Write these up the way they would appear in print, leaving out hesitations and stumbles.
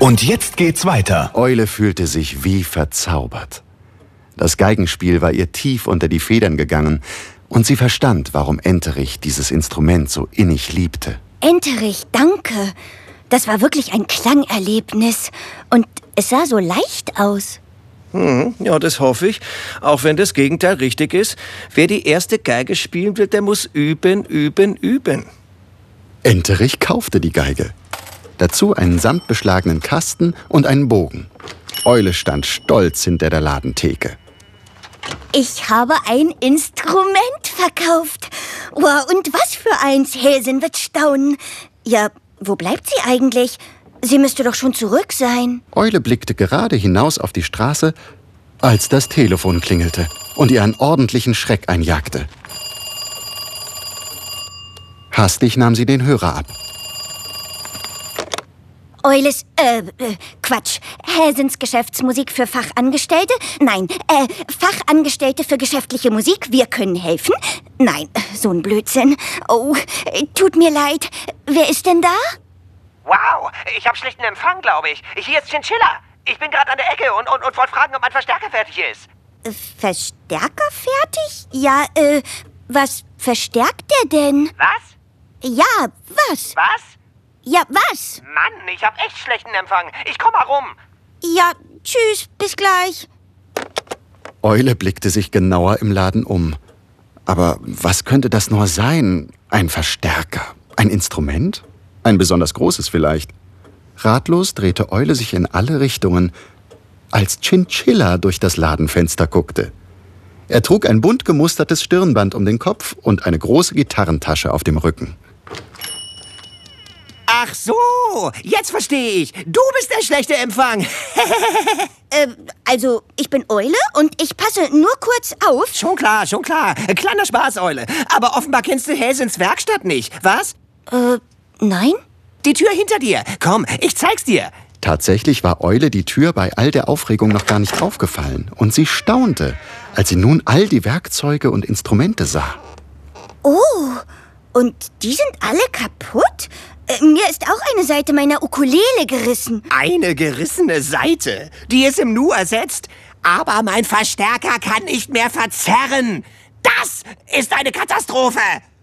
Und jetzt geht's weiter. Eule fühlte sich wie verzaubert. Das Geigenspiel war ihr tief unter die Federn gegangen und sie verstand, warum Enterich dieses Instrument so innig liebte. Enterich, danke. Das war wirklich ein Klangerlebnis. Und es sah so leicht aus. Ja, das hoffe ich. Auch wenn das Gegenteil richtig ist. Wer die erste Geige spielen will, der muss üben, üben, üben. Enterich kaufte die Geige. Dazu einen samtbeschlagenen Kasten und einen Bogen. Eule stand stolz hinter der Ladentheke. Ich habe ein Instrument verkauft. Wow, und was für eins, Häsin wird staunen. Ja, wo bleibt sie eigentlich? Sie müsste doch schon zurück sein. Eule blickte gerade hinaus auf die Straße, als das Telefon klingelte und ihr einen ordentlichen Schreck einjagte. Hastig nahm sie den Hörer ab. Eules, Quatsch. Häsins Geschäftsmusik für Fachangestellte? Nein, Fachangestellte für geschäftliche Musik. Wir können helfen? Nein, so ein Blödsinn. Oh, tut mir leid. Wer ist denn da? Wow, ich habe schlechten Empfang, glaube ich. Hier ist Chinchilla. Ich bin gerade an der Ecke und wollte fragen, ob mein Verstärker fertig ist. Verstärker fertig? Ja, was verstärkt der denn? Was? Ja, was? Was? Ja, was? Mann, ich habe echt schlechten Empfang. Ich komm mal rum. Ja, tschüss, bis gleich. Eule blickte sich genauer im Laden um. Aber was könnte das nur sein? Ein Verstärker? Ein Instrument? Ein besonders großes vielleicht. Ratlos drehte Eule sich in alle Richtungen, als Chinchilla durch das Ladenfenster guckte. Er trug ein bunt gemustertes Stirnband um den Kopf und eine große Gitarrentasche auf dem Rücken. Ach so, jetzt verstehe ich. Du bist der schlechte Empfang. Also, ich bin Eule und ich passe nur kurz auf. Schon klar, schon klar. Kleiner Spaß, Eule. Aber offenbar kennst du Häsins Werkstatt nicht, was? Nein? Die Tür hinter dir. Komm, ich zeig's dir. Tatsächlich war Eule die Tür bei all der Aufregung noch gar nicht aufgefallen. Und sie staunte, als sie nun all die Werkzeuge und Instrumente sah. Oh, und die sind alle kaputt? Mir ist auch eine Seite meiner Ukulele gerissen. Eine gerissene Seite, die ist im Nu ersetzt. Aber mein Verstärker kann nicht mehr verzerren. Das ist eine Katastrophe.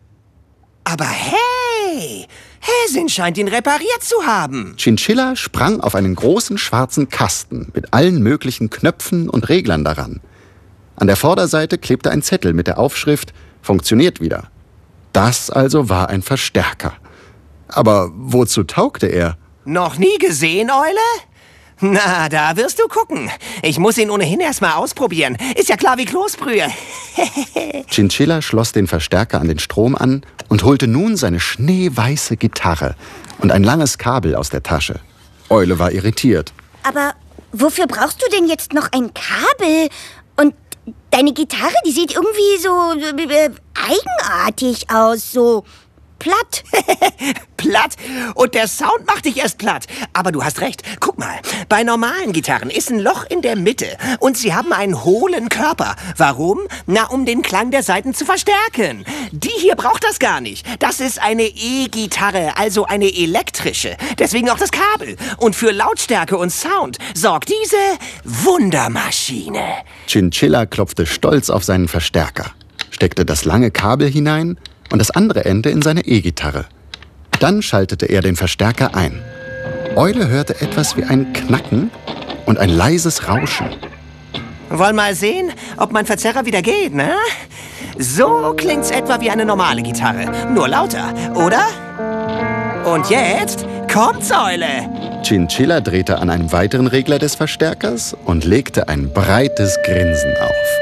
Aber hey, Häsin scheint ihn repariert zu haben. Chinchilla sprang auf einen großen schwarzen Kasten mit allen möglichen Knöpfen und Reglern daran. An der Vorderseite klebte ein Zettel mit der Aufschrift »Funktioniert wieder«. Das also war ein Verstärker. Aber wozu taugte er? Noch nie gesehen, Eule? Na, da wirst du gucken. Ich muss ihn ohnehin erstmal ausprobieren. Ist ja klar wie Kloßbrühe. Chinchilla schloss den Verstärker an den Strom an und holte nun seine schneeweiße Gitarre und ein langes Kabel aus der Tasche. Eule war irritiert. Aber wofür brauchst du denn jetzt noch ein Kabel? Und deine Gitarre, die sieht irgendwie so eigenartig aus, so platt. Platt? Und der Sound macht dich erst platt. Aber du hast recht. Guck mal, bei normalen Gitarren ist ein Loch in der Mitte und sie haben einen hohlen Körper. Warum? Na, um den Klang der Saiten zu verstärken. Die hier braucht das gar nicht. Das ist eine E-Gitarre, also eine elektrische. Deswegen auch das Kabel. Und für Lautstärke und Sound sorgt diese Wundermaschine. Chinchilla klopfte stolz auf seinen Verstärker, steckte das lange Kabel hinein und das andere Ende in seine E-Gitarre. Dann schaltete er den Verstärker ein. Eule hörte etwas wie ein Knacken und ein leises Rauschen. Wollen mal sehen, ob mein Verzerrer wieder geht, ne? So klingt's etwa wie eine normale Gitarre, nur lauter, oder? Und jetzt kommt's, Eule! Chinchilla drehte an einem weiteren Regler des Verstärkers und legte ein breites Grinsen auf.